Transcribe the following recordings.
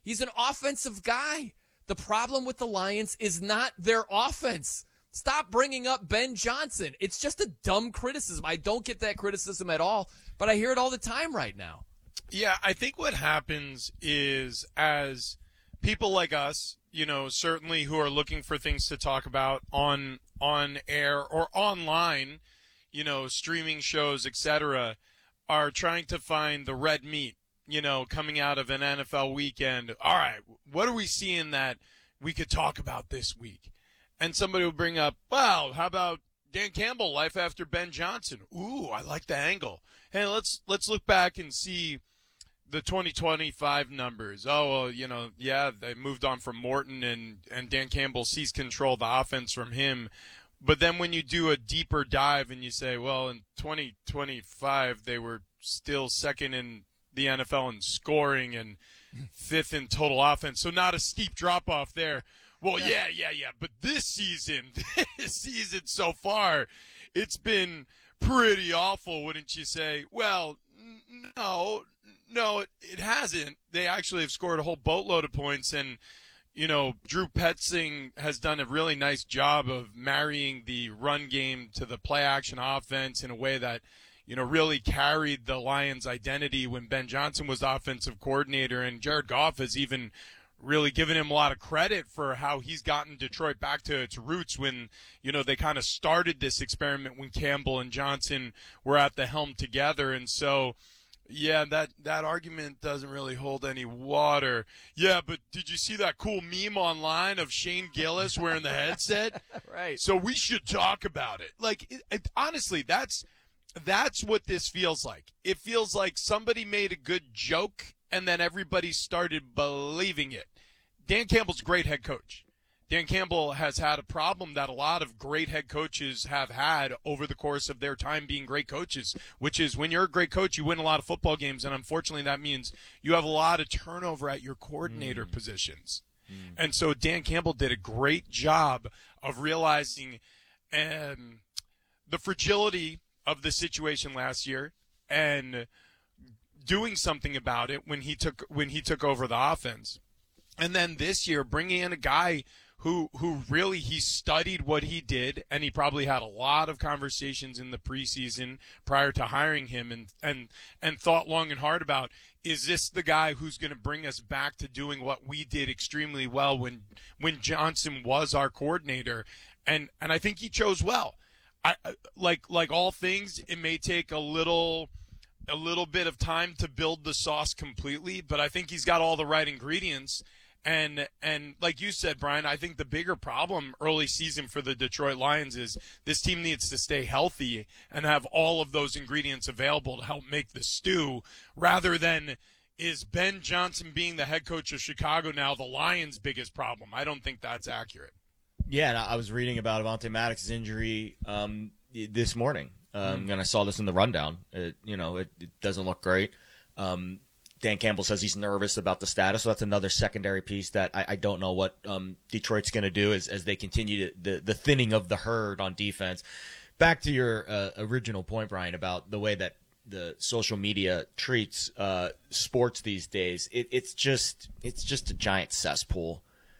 He's an offensive guy. The problem with the Lions is not their offense. Stop bringing up Ben Johnson. It's just a dumb criticism. I don't get that criticism at all, but I hear it all the time right now. Yeah, I think what happens is, as people like us, certainly who are looking for things to talk about on air or online, streaming shows, etc., are trying to find the red meat, coming out of an NFL weekend. All right, what are we seeing that we could talk about this week? And somebody will bring up, well, how about Dan Campbell, life after Ben Johnson? Ooh, I like the angle. Hey, let's look back and see the 2025 numbers. Oh, well, they moved on from Morton, and Dan Campbell seized control of the offense from him. But then when you do a deeper dive and you say, well, in 2025, they were still second in the NFL in scoring and fifth in total offense. So not a steep drop-off there. Well, yeah. But this season so far, it's been pretty awful, wouldn't you say? Well, no, it hasn't. They actually have scored a whole boatload of points, and Drew Petzing has done a really nice job of marrying the run game to the play-action offense in a way that, really carried the Lions' identity when Ben Johnson was offensive coordinator. And Jared Goff has even really given him a lot of credit for how he's gotten Detroit back to its roots when, they kind of started this experiment when Campbell and Johnson were at the helm together. And so, yeah, that argument doesn't really hold any water. Yeah, but did you see that cool meme online of Shane Gillis wearing the headset? Right. So we should talk about it. Like, honestly, that's what this feels like. It feels like somebody made a good joke and then everybody started believing it. Dan Campbell's a great head coach. Dan Campbell has had a problem that a lot of great head coaches have had over the course of their time being great coaches, which is when you're a great coach, you win a lot of football games, and unfortunately that means you have a lot of turnover at your coordinator positions. And so Dan Campbell did a great job of realizing the fragility of the situation last year and doing something about it when he took over the offense. And then this year, bringing in a guy who really, he studied what he did, and he probably had a lot of conversations in the preseason prior to hiring him and thought long and hard about, is this the guy who's going to bring us back to doing what we did extremely well when Johnson was our coordinator? And I think he chose well. Like all things, it may take a little bit of time to build the sauce completely, but I think he's got all the right ingredients. And like you said, Brian, I think the bigger problem early season for the Detroit Lions is this team needs to stay healthy and have all of those ingredients available to help make the stew, rather than is Ben Johnson being the head coach of Chicago now the Lions' biggest problem. I don't think that's accurate. Yeah, and I was reading about Avonte Maddox's injury this morning, and I saw this in the rundown. It doesn't look great. Dan Campbell says he's nervous about the status, so that's another secondary piece that I don't know what Detroit's going to do as they continue the thinning of the herd on defense. Back to your original point, Brian, about the way that the social media treats sports these days. It's just a giant cesspool.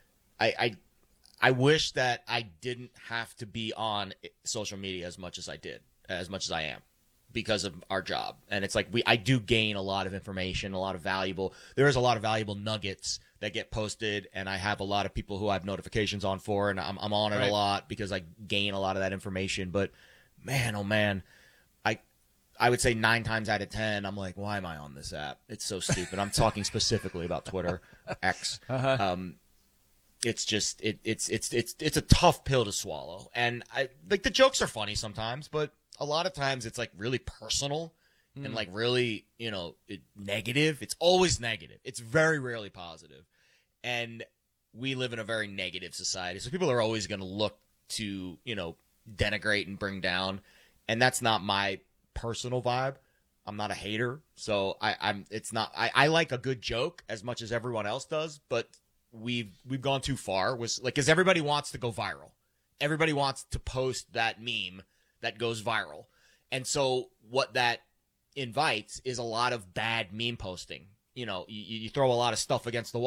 I wish that I didn't have to be on social media as much as I am, because of our job. And it's like I do gain a lot of information, there is a lot of valuable nuggets that get posted, and I have a lot of people who I have notifications on for, and I'm on it a lot because I gain a lot of that information. But man, oh man, I would say 9 times out of 10, I'm like, why am I on this app? It's so stupid. I'm talking specifically about Twitter, X. It's just it's a tough pill to swallow, and the jokes are funny sometimes, but a lot of times it's like really personal and like really negative. It's always negative. It's very rarely positive, and we live in a very negative society, so people are always going to look to denigrate and bring down, and that's not my personal vibe. I'm not a hater, so I like a good joke as much as everyone else does, but we've gone too far. Because everybody wants to go viral. Everybody wants to post that meme that goes viral. And so what that invites is a lot of bad meme posting. You throw a lot of stuff against the wall.